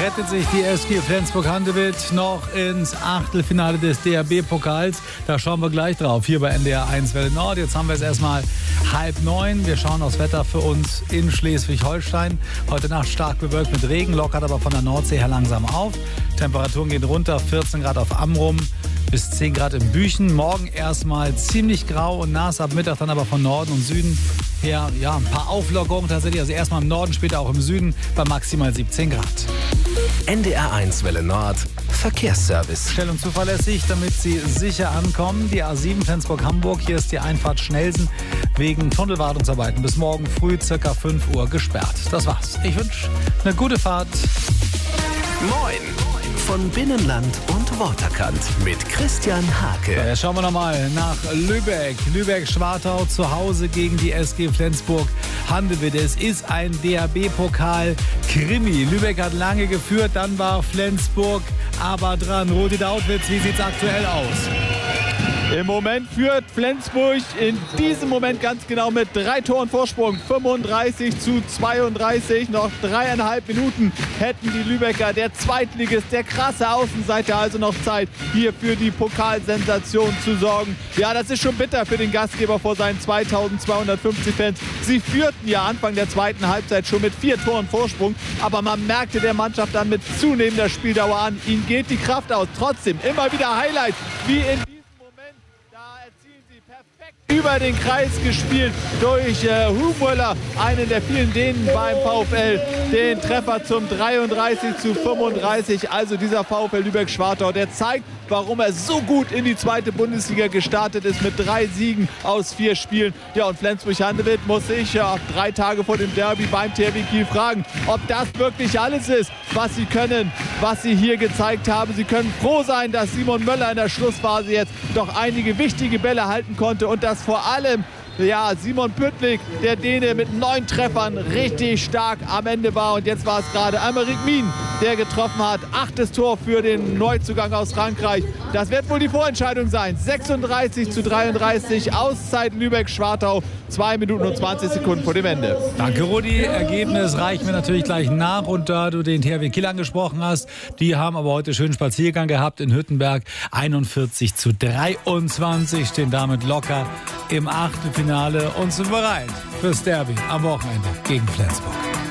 rettet sich die SG Flensburg-Handewitt noch ins Achtelfinale des DRB-Pokals. Da schauen wir gleich drauf, hier bei NDR 1 Welle Nord. Jetzt haben wir es erstmal 8:30. Wir schauen aufs Wetter für uns in Schleswig-Holstein. Heute Nacht stark bewölkt mit Regen, lockert aber von der Nordsee her langsam auf. Temperaturen gehen runter, 14 Grad auf Amrum bis 10 Grad in Büchen. Morgen erstmal ziemlich grau und nass, ab Mittag dann aber von Norden und Süden her ein paar Auflockerungen tatsächlich. Also erstmal im Norden, später auch im Süden bei maximal 17 Grad. NDR 1 Welle Nord Verkehrsservice. Schnell und zuverlässig, damit Sie sicher ankommen. Die A7 Flensburg-Hamburg, hier ist die Einfahrt Schnellsen wegen Tunnelwartungsarbeiten bis morgen früh ca. 5 Uhr gesperrt. Das war's. Ich wünsche eine gute Fahrt. Moin! Von Binnenland und Waterkant mit Christian Hake. Jetzt schauen wir nochmal nach Lübeck. Lübeck-Schwartau zu Hause gegen die SG Flensburg-Handewitt. Es ist ein DRB-Pokal-Krimi. Lübeck hat lange geführt, dann war Flensburg aber dran. Rudi Dautwitz, wie sieht's aktuell aus? Im Moment führt Flensburg in diesem Moment ganz genau mit 3 Toren Vorsprung. 35:32. Noch 3,5 Minuten hätten die Lübecker, der Zweitligist, der krasse Außenseiter, also noch Zeit, hier für die Pokalsensation zu sorgen. Ja, das ist schon bitter für den Gastgeber vor seinen 2250 Fans. Sie führten ja Anfang der zweiten Halbzeit schon mit 4 Toren Vorsprung. Aber man merkte der Mannschaft dann mit zunehmender Spieldauer an. Ihnen geht die Kraft aus. Trotzdem immer wieder Highlights, wie in über den Kreis gespielt durch Hufmöller, einen der vielen Dänen beim VfL, den Treffer zum 33:35. Also dieser VfL Lübeck-Schwartau, der zeigt, warum er so gut in die zweite Bundesliga gestartet ist mit 3 Siegen aus 4 Spielen. Ja, und Flensburg-Handewitt muss sich 3 Tage vor dem Derby beim THW Kiel fragen, ob das wirklich alles ist, was sie können, was sie hier gezeigt haben. Sie können froh sein, dass Simon Möller in der Schlussphase jetzt doch einige wichtige Bälle halten konnte und dass vor allem Simon Püttlik, der Däne, mit 9 Treffern richtig stark am Ende war. Und jetzt war es gerade Aymeric Min, der getroffen hat. 8. Tor für den Neuzugang aus Frankreich. Das wird wohl die Vorentscheidung sein. 36:33, Auszeit Lübeck-Schwartau. 2 Minuten und 20 Sekunden vor dem Ende. Danke, Rudi. Ergebnis reichen wir natürlich gleich nach. Und da du den THW Kiel angesprochen hast, die haben aber heute schönen Spaziergang gehabt in Hüttenberg. 41:23, stehen damit locker im Achtelfinale und sind bereit fürs Derby am Wochenende gegen Flensburg.